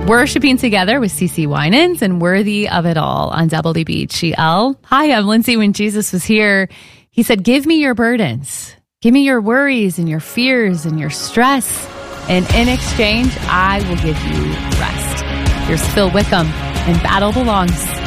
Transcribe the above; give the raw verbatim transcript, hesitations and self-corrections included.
Worshiping together with CeCe Winans and Worthy of It All on W B H G L. Hi, I'm Lindsay. When Jesus was here, he said, give me your burdens. Give me your worries and your fears and your stress. And in exchange, I will give you rest. Here's Phil Wickham and Battle Belongs.